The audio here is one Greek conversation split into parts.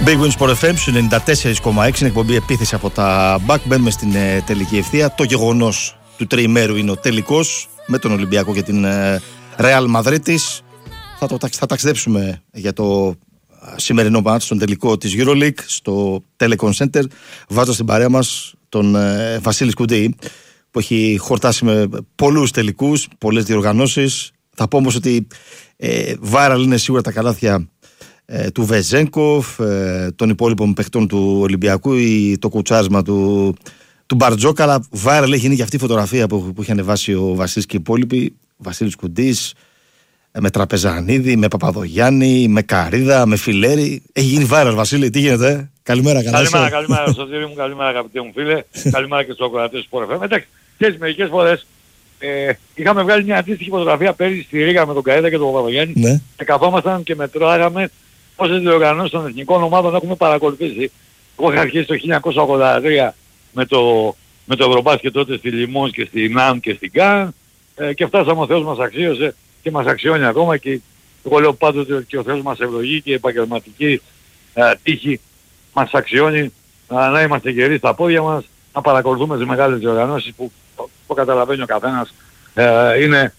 Big Win Sport FM στους 94,6, είναι εκπομπή επίθεση από τα Back. Μπαίνουμε στην τελική ευθεία. Το γεγονός του τριημέρου είναι ο τελικός με τον Ολυμπιακό και την Real Μαδρίτης. Θα ταξιδέψουμε για το σημερινό μάτς, στον τελικό της EuroLeague, στο Telecom Center. Βάζω στην παρέα μας τον Βασίλη Σκουντή, που έχει χορτάσει με πολλούς τελικούς, πολλές διοργανώσεις. Θα πω όμως ότι viral είναι σίγουρα τα καλάθια του Βεζένκοφ, των υπόλοιπων παιχτών του Ολυμπιακού, ή το κουτσάρισμα του Μπαρτζόκα. Αλλά viral έχει γίνει και αυτή η φωτογραφία που είχε ανεβάσει ο Βασίλης και οι υπόλοιποι. Βασίλης Κουντής με Τραπεζανίδη, με Παπαδογιάννη, με Καρίδα, με Φιλέρη. Έχει γίνει viral, Βασίλη, τι γίνεται? Καλημέρα, καλημέρα Σωτήρη μου, καλημέρα αγαπητέ μου φίλε, καλημέρα και στους ακροατές του Sport FM. Εντάξει, και μερικές φορές είχαμε βγάλει μια αντίστοιχη φωτογραφία πέρυσι στη Ρήγα με τον Καρίδα και τον Παπαδογιάννη, ναι, και καθόμασταν και μετράγαμε πόσες διοργανώσεις των εθνικών ομάδων έχουμε παρακολουθήσει. Εγώ είχα αρχίσει το 1983 με το Ευρωμπάσκετ τότε στη Λιμός και στη ΝΑΜ και στην ΚΑΝ, και φτάσαμε, ο Θεός μας αξίωσε και μας αξιώνει ακόμα, και εγώ λέω πάντοτε ότι και ο Θεός μας ευλογεί και η επαγγελματική τύχη μας αξιώνει να είμαστε γεροί στα πόδια μας, να παρακολουθούμε τις μεγάλες διοργανώσεις που το καταλαβαίνει ο καθένας, είναι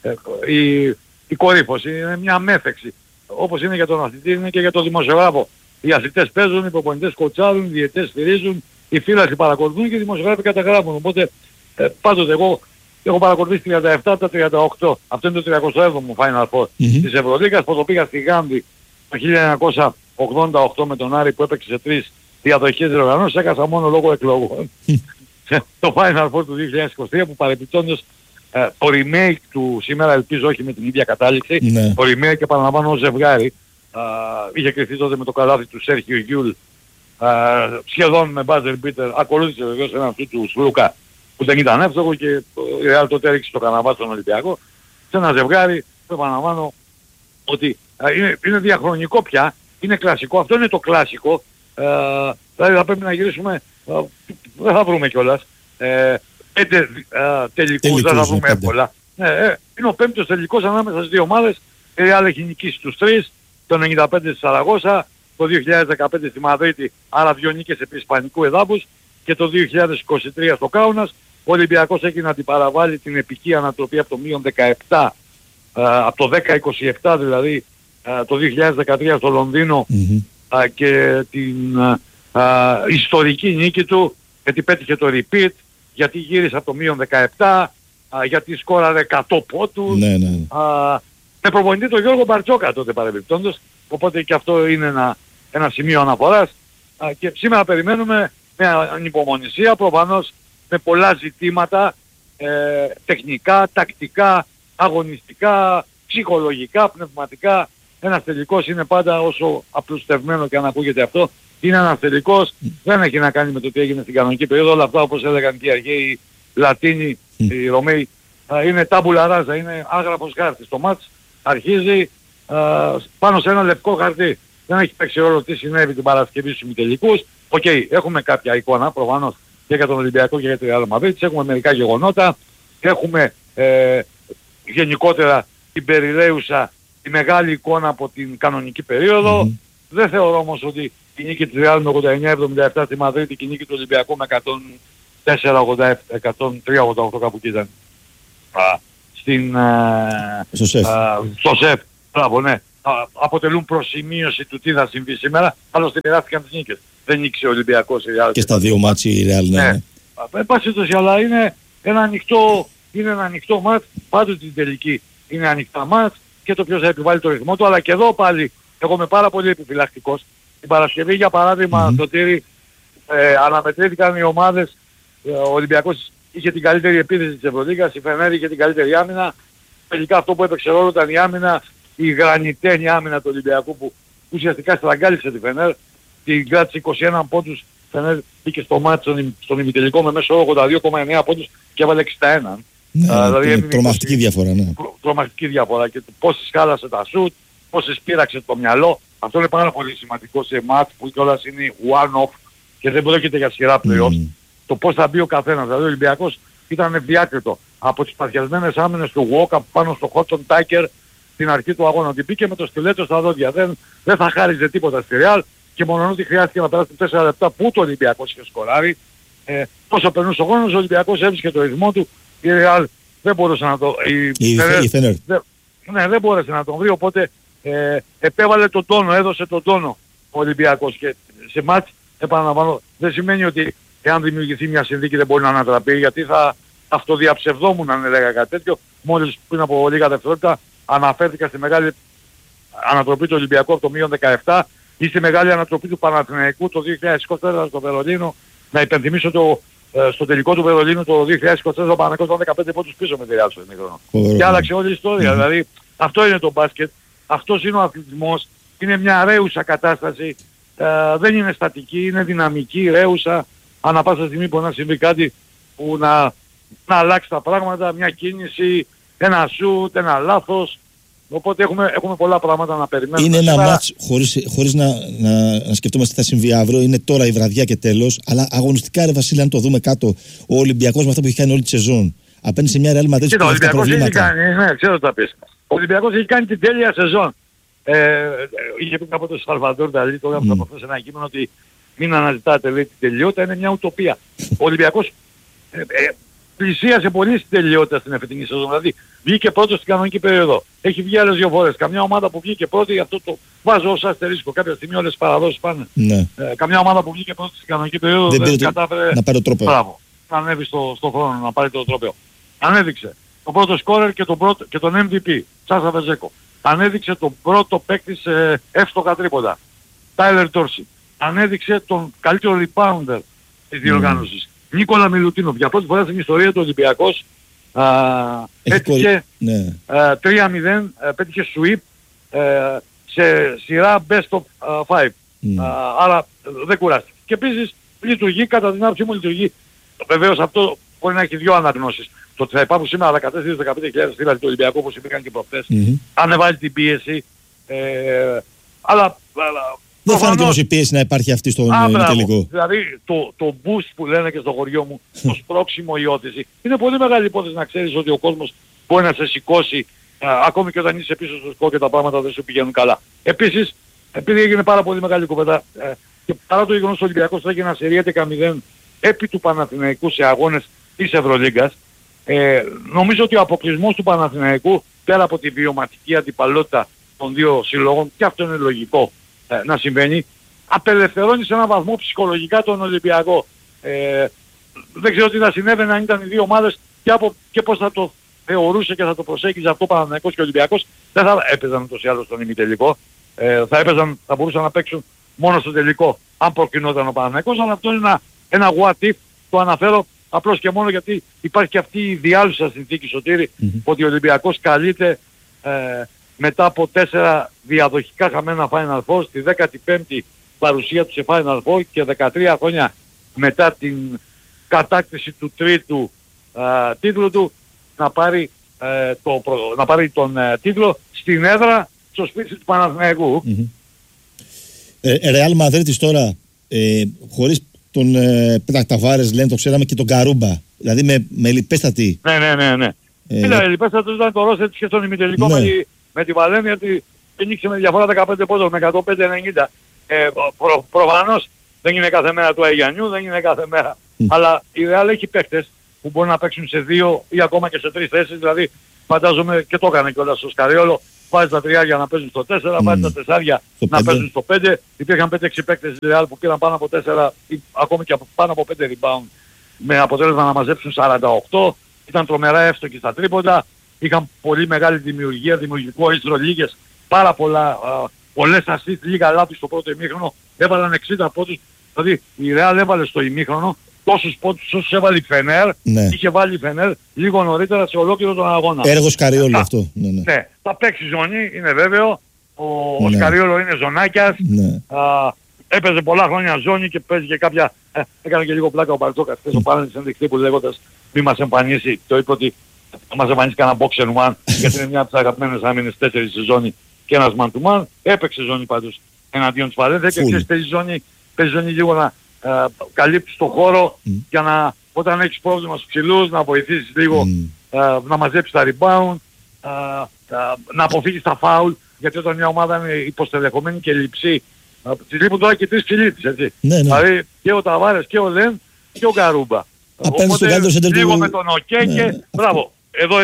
η κορύφωση, είναι μια μέθεξη. Όπως είναι για τον αθλητή, είναι και για τον δημοσιογράφο. Οι αθλητές παίζουν, οι προπονητές κοτσάρουν, οι διαιτητές στηρίζουν, οι φίλαθλοι παρακολουθούν και οι δημοσιογράφοι καταγράφουν. Οπότε πάντοτε εγώ έχω παρακολουθήσει 37 από τα 38. Αυτό είναι το 37ο Final Four της Ευρωλίγκας, που το πήγα στη Γάνδη το 1988 με τον Άρη, που έπαιξε σε 3 διαδοχικές διοργανώσεις. Έκασα μόνο λόγω εκλογών. Το Final Four του 2023, που παρεπιπτόντως το remake του σήμερα, ελπίζω όχι με την ίδια κατάληξη, ναι, το remake, και επαναλαμβάνω, ως ζευγάρι, είχε κρυφθεί τότε με το καλάθι του Σέρχιο Γιούλ, σχεδόν με buzzer beater, ακολούθησε βεβαίως έναν αυτού του Σλούκα που δεν ήταν εύστοχο, και η Real τότε έριξε το καναβά στον Ολυμπιακό. Σε ένα ζευγάρι, επαναλαμβάνω ότι είναι διαχρονικό πια, είναι κλασικό, αυτό είναι το κλασικό, δηλαδή θα πρέπει να γυρίσουμε, δεν θα βρούμε κιόλας, 5 τελικούς δεν θα βρούμε εύκολα. Είναι ο πέμπτος τελικός ανάμεσα στις δύο ομάδες. Η Real έχει νικήσει τους 3, το 95 στη Σαραγώσα, το 2015 στη Μαδρίτη, άρα 2 νίκες επί ισπανικού εδάφους, και το 2023 στο Κάουνας. Ο Ολυμπιακός έχει να αντιπαραβάλει την επική ανατροπή από το μείον 17, από το 10-27 δηλαδή, το 2013 στο Λονδίνο, και την ιστορική νίκη του, γιατί πέτυχε το repeat, γιατί γύρισε από το μείον 17, γιατί σκόραρε 100 πόντους, με προπονητή τον Γιώργο Μπαρτζόκα τότε παρεμπιπτόντως, οπότε και αυτό είναι ένα σημείο αναφοράς, και σήμερα περιμένουμε με ανυπομονησία, προφανώς με πολλά ζητήματα, τεχνικά, τακτικά, αγωνιστικά, ψυχολογικά, πνευματικά. Ένας τελικός είναι πάντα, όσο απλουστευμένο και αν ακούγεται αυτό, είναι ένας τελικός, δεν έχει να κάνει με το τι έγινε στην κανονική περίοδο. Όλα αυτά, όπως έλεγαν και οι αρχαίοι Λατίνοι, οι Ρωμαίοι, είναι τάμπουλα ράζα, είναι άγραφος χάρτης. Το μάτς αρχίζει πάνω σε ένα λευκό χαρτί. Δεν έχει παίξει ρόλο τι συνέβη την Παρασκευή στους ημιτελικούς. Οκ, έχουμε κάποια εικόνα προφανώς και για τον Ολυμπιακό και για τη Real Madrid. Έχουμε μερικά γεγονότα. Έχουμε γενικότερα την περιραίουσα, τη μεγάλη εικόνα από την κανονική περίοδο. Δεν θεωρώ όμως ότι η νίκη της Real με 89-77 στη Μαδρίτη και η νίκη του Ολυμπιακού με 104-88 κάπου εκεί ήταν, στο ΣΕΦ, μπράβο, ναι, αποτελούν προσημείωση του τι θα συμβεί σήμερα. Άλλωστε μοιράστηκαν τις νίκες. Δεν νίκησε ο Ολυμπιακός και στα δύο μάτς η Real, ναι. Πάση αλλά είναι ένα ανοιχτό μάτς, πάντοτε την τελική είναι ανοιχτά μάτς, και το ποιος θα επιβάλλει το ρυθμό του. Αλλά και εδώ πάλι εγώ είμαι πάρα πολύ επιφυλακτικός. Την Παρασκευή, για παράδειγμα, στο τύρι, αναμετρήθηκαν οι ομάδες. Ο Ολυμπιακός είχε την καλύτερη επίθεση της Ευρωλίγκας, η Φενέρ είχε την καλύτερη άμυνα. Τελικά αυτό που έπαιξε ρόλο ήταν η άμυνα, η γρανιτένη άμυνα του Ολυμπιακού, που ουσιαστικά στραγγάλισε τη Φενέρ. Την κράτησε 21 πόντους. Η Φενέρ μπήκε στο μάτι στον ημιτελικό με μέσο όρο 82,9 πόντους και έβαλε 61. Δηλαδή τρομακτική διαφορά, ναι. Τρομακτική διαφορά, και πόσες χάλασε τα σουτ, πόσες πείραξε το μυαλό. Αυτό είναι πάρα πολύ σημαντικό σε μάτς που κιόλας είναι one-off και δεν πρόκειται για σειρά playoffs. Το πώς θα μπει ο καθένας. Δηλαδή ο Ολυμπιακός ήταν ευδιάκριτο από τις παθιασμένες άμυνες του Walkup πάνω στο Χότσον Τάκερ στην αρχή του αγώνα. Ότι μπήκε με το στιλέτο στα δόντια. Δεν θα χάριζε τίποτα στη Real. και μόνο ότι χρειάστηκε να περάσει 4 λεπτά που το Ολυμπιακός είχε σκοράρει, όσο περνούσε ο χρόνος ο Ολυμπιακός έβρισκε το ρυθμό του, η Real δεν μπορούσε να το... δεν μπόρεσε να τον βρει, οπότε επέβαλε τον τόνο, έδωσε τον τόνο ο Ολυμπιακός και σε μάτς, επαναλαμβάνω, δεν σημαίνει ότι εάν δημιουργηθεί μια συνθήκη δεν μπορεί να ανατραπεί, γιατί θα αυτοδιαψευδόμουν αν έλεγα κάτι τέτοιο. Μόλις πριν από λίγα δευτερόλεπτα αναφέρθηκα στη μεγάλη ανατροπή του Ολυμπιακού από το μείον 17 ή στη μεγάλη ανατροπή του Παναθηναϊκού το 2024 στο Βερολίνο. Να υπενθυμίσω στο τελικό του Βερολίνου το 2024 ο Παναθηναϊκός ήταν 15 πόντους πίσω με τη Real στο ημίχρονο. Και άλλαξε όλη η ιστορία. Δηλαδή αυτό είναι το μπάσκετ, αυτός είναι ο αθλητισμός, είναι μια ρέουσα κατάσταση, δεν είναι στατική, είναι δυναμική, ρέουσα. Ανά πάσα στιγμή μπορεί να συμβεί κάτι που να αλλάξει τα πράγματα, μια κίνηση, ένα σουτ, ένα λάθος. Οπότε έχουμε πολλά πράγματα να περιμένουμε. Είναι ένα μάτς χωρίς να σκεφτόμαστε τι θα συμβεί αύριο. Είναι τώρα η βραδιά και τέλος. Αλλά αγωνιστικά, ρε Βασίλη, αν το δούμε κάτω, ο Ολυμπιακός με αυτά που έχει κάνει όλη τη σεζόν απέναντι σε μια Real Madrid που έχει τα προβλήματα. Ξέρω τι θα πεις. Ο Ολυμπιακός έχει κάνει την τέλεια σεζόν. Είχε πει από το Σαλβαδόρ Νταλί, τώρα που θα προφέρει ένα κείμενο ότι μην αναζητάτε, λέει, την τελειότητα, είναι μια ουτοπία. Ο Ολυμπιακός πλησίασε πολύ στην τελειότητα στην εφετινή σεζόν. Δηλαδή βγήκε πρώτος στην κανονική περίοδο. Έχει βγει άλλες 2 φορές. Καμιά ομάδα που βγήκε πρώτη, αυτό το βάζω ως αστερίσκο. Κάποια στιγμή όλες οι παραδόσεις πάνε. Ναι. Καμιά ομάδα που βγήκε πρώτη στην κανονική περίοδο δεν κατάφερε να πάρει το τρόπαιο. Μπράβο. Να ανέβει στο χρόνο να πάρει το τρόπαιο. Ανέδειξε τον πρώτο σκόρερ και τον MVP, Σάσα Βεζέκο. Ανέδειξε τον πρώτο παίκτη σε εύστοχα τρίποντα, Τάιλερ Τόρσι. Ανέδειξε τον καλύτερο rebounder της διοργάνωσης, Νίκολα Μιλουτίνοφ. Για πρώτη φορά στην ιστορία του Ολυμπιακός πέτυχε 3-0, πέτυχε sweep σε σειρά best of 5. Άρα δεν κουράστηκε. Και επίσης λειτουργεί, κατά την άποψή μου λειτουργεί. Βεβαίως αυτό μπορεί να έχει 2 αναγνώσεις. Το ότι θα υπάρχουν σήμερα 14-15 χιλιάδες στήλα του Ολυμπιακού όπως υπήρχαν και προχτές, ανεβάζει την πίεση. Αλλά δεν φάνηκε όμως η πίεση να υπάρχει αυτή στον τελικό. Δηλαδή το boost που λένε και στο χωριό μου, το σπρώξιμο, η όθηση, είναι πολύ μεγάλη υπόθεση να ξέρεις ότι ο κόσμος μπορεί να σε σηκώσει ακόμη και όταν είσαι πίσω στο σκορ και τα πράγματα δεν σου πηγαίνουν καλά. Επίσης, επειδή έγινε πάρα πολύ μεγάλη κουβέντα και παρά το γεγονός ο Ολυμπιακός θα έγινε ένα σερί 11-0 επί του Παναθηναϊκού σε αγώνες της Ευρωλίγκας, νομίζω ότι ο αποκλεισμός του Παναθηναϊκού πέρα από τη βιωματική αντιπαλότητα των 2 συλλόγων, και αυτό είναι λογικό να συμβαίνει, απελευθερώνει σε έναν βαθμό ψυχολογικά τον Ολυμπιακό. Δεν ξέρω τι θα συνέβαινε αν ήταν οι 2 ομάδες και πώς θα το θεωρούσε και θα το προσέγγιζε αυτό ο Παναθηναϊκός και ο Ολυμπιακός. Δεν θα έπαιζαν ούτως ή άλλως στον ημιτελικό. Θα μπορούσαν να παίξουν μόνο στο τελικό αν προκρινόταν ο Παναθηναϊκός, αλλά αυτό είναι ένα what if, το αναφέρω απλώς και μόνο γιατί υπάρχει και αυτή η διάλυσα συνθήκη, Σωτήρη, ότι ο Ολυμπιακός καλείται μετά από 4 διαδοχικά χαμένα Final Four, στη 15η παρουσία του σε Final Four και 13 χρόνια μετά την κατάκτηση του τρίτου τίτλου του να πάρει, τον τίτλο στην έδρα στο σπίτι του Παναθηναϊκού. Ρεάλ Μαδρίτης τώρα, χωρίς τον Ταβάρες, λένε, το ξέραμε, και τον Καρούμπα. Δηλαδή με λιπέστατη. Ναι. Κοίτα, λιπέστατος ήταν το ρόστερ και στον ημιτελικό με τη Βαλένθια, γιατί νίκησε με διαφορά 15 πόντους με 105-90. Προφανώς δεν είναι κάθε μέρα του Αγιανιού, δεν είναι κάθε μέρα. Αλλά η Real έχει παίκτες που μπορεί να παίξουν σε 2 ή ακόμα και σε 3 θέσεις. Δηλαδή φαντάζομαι και το έκανε κιόλας στο Σκαριόλο. Βάζει τα 3 για να παίζουν στο 4, βάζει τα 4 να παίζουν στο 5. Υπήρχαν 5-6 παίκτες της Real που πήραν πάνω από 4 ή ακόμη και πάνω από 5 rebound με αποτέλεσμα να μαζέψουν 48. Ήταν τρομερά εύστοχοι στα τρίποντα. Είχαν πολύ μεγάλη δημιουργία, δημιουργικό ίστρο λίγες, πολλές assists, λίγα λάθη στο πρώτο ημίχρονο. Έβαλαν 60 πόντους. Δηλαδή η Real έβαλε στο ημίχρονο τόσους πόντους όσους έβαλε η Φενέρ. Ναι. Είχε βάλει η Φενέρ λίγο νωρίτερα σε ολόκληρο τον αγώνα. Έργο Σκαριόλο αυτό. Ναι, θα παίξει ζώνη, είναι βέβαιο. Ο Σκαριόλο είναι ζωνάκιας. Ναι. Έπαιζε πολλά χρόνια ζώνη και παίζει και κάποια... έκανε και λίγο πλάκα ο Μπαρτζόκας. Ο πάνελ της ενδεικτή που λέγοντας μη μας εμφανίσει. Το είπε ότι θα μας εμφανίσει κανένα box and one, γιατί είναι μια από τις αγαπημένες άμυνες 4 στη ζώνη και ένας man to man. Έπαιξε ζώνη πάντως εναντίον της Βαλένθια και παίζει ζώνη λίγο να καλύπτει στον χώρο για να, όταν έχεις πρόβλημα στους ψηλούς, να βοηθήσεις λίγο να μαζέψεις τα rebound, να αποφύγεις τα foul, γιατί όταν μια ομάδα είναι υποστελεχωμένη και λειψή Της λείπουν τώρα και 3 ψηλίτες, έτσι. Ναι. Δηλαδή και ο Ταβάρες και ο Λεν και ο Γκαρούμπα. Απέναντι στο καλύτερο σέντερ του... Λίγο με τον ΟΚΕ και... Μπράβο. Εδώ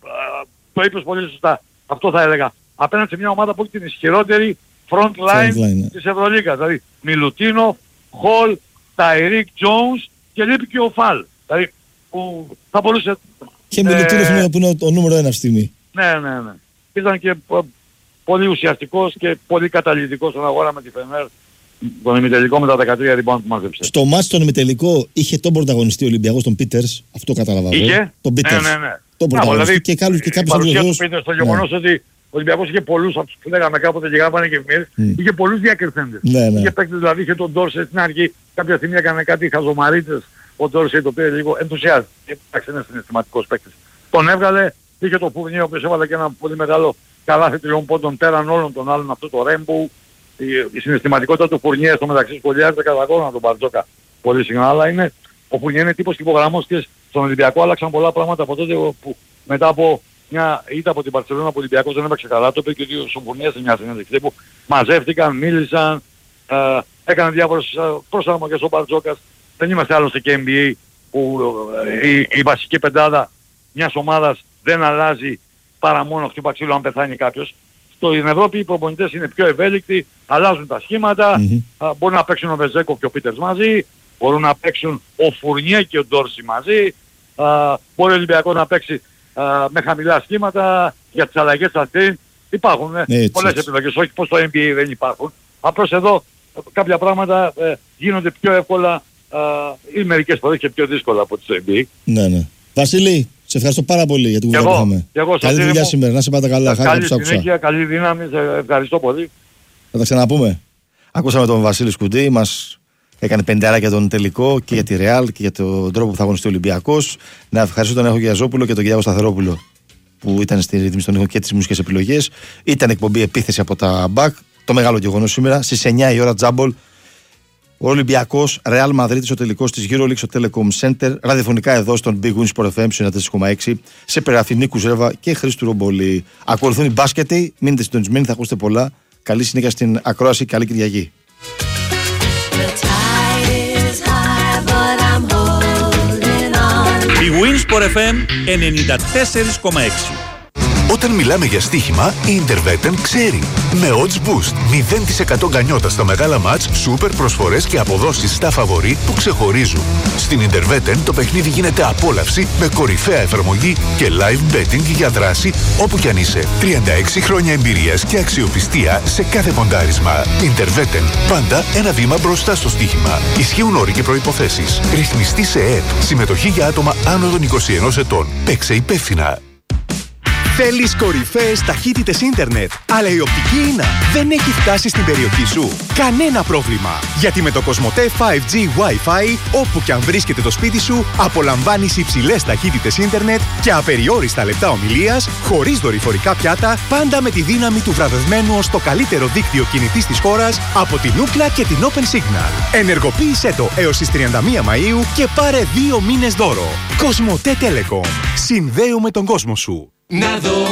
το είπες πολύ σωστά. Αυτό θα έλεγα. Απέναντι σε μια ομάδα που έχει την ισχυρότερη front line της Ευρωλίγκας. Δηλαδή Μιλουτίνο, Χολ, Ταϊρίκ, Τζόουνς και λείπει και ο Φαλ. Δηλαδή που θα μπορούσε... Και Μιλουτίνο που είναι ο νούμερο 1 αυτή τη στιγμή. Ναι. Ήταν και πολύ ουσιαστικός και πολύ καταλυτικός στον αγώνα με τη Φενέρ. Τον ημιτελικό με τα 13 rebound που μάζεψε. Στο μάτς τον ημιτελικό είχε τον πρωταγωνιστή ο Ολυμπιακός, τον Πίτερς. Αυτό κατάλαβα. Είχε. Τον Πίτερς. Ναι. Τον πρωταγωνιστή και κάποιους άλλους. Στο γεγονός ότι ο Ολυμπιακός είχε πολλούς, από τους που λέγαμε κάποτε και γράφανε και εφημερίδες, είχε πολλούς διακριθέντες. Είχε παίκτες, δηλαδή είχε τον Ντόρσεϊ στην αρχή, κάποια στιγμή έκανε κάτι χαζομαρίτες, ο Ντόρσεϊ το πήρε λίγο ενθουσιάζει. Εντάξει, είναι συναισθηματικός παίκτης. Τον έβγαλε, είχε το Φουρνιέ, ο οποίος έβαλε και ένα πολύ μεγάλο καλάθι 3 πόντων πέραν όλων των άλλων, αυτό το Rainbow. Η συναισθηματικότητα του Φουρνιέ στο μεταξύ σχολιάζεται κατά κόμμα τον Μπαρτζόκα πολύ συχνά, αλλά είναι, ο Φουρνιέ είναι τύπος υπογραμμώστης στον Ολυμπιακό, άλλαξαν πολλά πράγματα από τότε που μετά από μια ήττα από την Μπαρσελόνα που ο Ολυμπιακός δεν έπαιξε καλά, το είπε και ο ίδιος ο Φουρνιέ σε μια συνέντευξη που μαζεύτηκαν, μίλησαν, έκαναν διάφορες προσαρμογές ο Μπαρτζόκας. Δεν είμαστε άλλωστε και NBA που η βασική πεντάδα μιας ομάδας δεν αλλάζει παρά μόνο χτύπα ξύλο αν πεθάνει κάποιος. Στην Ευρώπη οι προπονητές είναι πιο ευέλικτοι, αλλάζουν τα σχήματα, μπορούν να παίξουν ο Βεζέκοφ και ο Πίτερς μαζί, μπορούν να παίξουν ο Φουρνιέ και ο Ντόρσι μαζί, μπορεί ο Ολυμπιακός να παίξει με χαμηλά σχήματα για τις αλλαγές αυτές. Υπάρχουν πολλές επιλογές, όχι πως στο NBA δεν υπάρχουν. Απλώς εδώ κάποια πράγματα γίνονται πιο εύκολα ή μερικές φορές και πιο δύσκολα από τις NBA. Ναι. Βασίλη, σε ευχαριστώ πάρα πολύ για την κουβέντα που είχαμε. Καλή δουλειά σήμερα, να σε πάτε καλά. Καλή συνέχεια, καλή δύναμη, σε ευχαριστώ πολύ. Θα τα ξαναπούμε. Ακούσαμε τον Βασίλη Σκουντή, μας έκανε 50 για τον τελικό και για τη Ρεάλ και για τον τρόπο που θα αγωνιστεί ο Ολυμπιακός. Να ευχαριστώ τον Έχω Γιαζόπουλο και τον Κυριάκο Σταθερόπουλο που ήταν στη ρύθμιση των ήχων και τις μουσικές επιλογές. Ήταν εκπομπή επίθεση από τα Μπακ. Το μεγάλο γεγονός σήμερα στις 9 η ώρα Τζάμπολ. Ο Ολυμπιακός, Ρεάλ Μαδρίτης, ο τελικός της EuroLeague στο Telecom Center. Ραδιοφωνικά εδώ στον Big Win Sport FM 94,6 σε περιγραφή Νίκου Ζέρβα και Χρήστου Ρομπολή. Ακολουθούν οι μπάσκετοι, μείνετε συντονισμένοι, θα ακούσετε πολλά. Καλή συνέχεια στην ακρόαση, καλή Κυριακή. Big Win Sport FM 94,6. Όταν μιλάμε για στοίχημα, η Interveten ξέρει. Με odds boost, 0% γκανιότα στα μεγάλα μάτς, σούπερ προσφορές και αποδόσεις στα φαβορί που ξεχωρίζουν. Στην Interveten το παιχνίδι γίνεται απόλαυση με κορυφαία εφαρμογή και live betting για δράση όπου κι αν είσαι. 36 χρόνια εμπειρίας και αξιοπιστία σε κάθε ποντάρισμα. Interveten, πάντα ένα βήμα μπροστά στο στοίχημα. Ισχύουν όροι και προϋποθέσεις. Ρυθμιστή σε ΕΕΠ. Συμμετοχή για άτομα άνω των 21 ετών. Παίξε υπεύθυνα. Θέλεις κορυφαίες ταχύτητες ίντερνετ, αλλά η οπτική ίνα δεν έχει φτάσει στην περιοχή σου? Κανένα πρόβλημα, γιατί με το Κοσμοτέ 5G Wi-Fi, όπου κι αν βρίσκεται το σπίτι σου, απολαμβάνεις υψηλές ταχύτητες ίντερνετ και απεριόριστα λεπτά ομιλίας, χωρίς δορυφορικά πιάτα, πάντα με τη δύναμη του βραβευμένου ως το καλύτερο δίκτυο κινητής της χώρας από την Ookla και την Open Signal. Ενεργοποίησέ το έως τις 31 Μαΐου και πάρε 2 μήνες δώρο. Κοσμοτέ Telecom. Συνδέουμε τον κόσμο σου. Να δω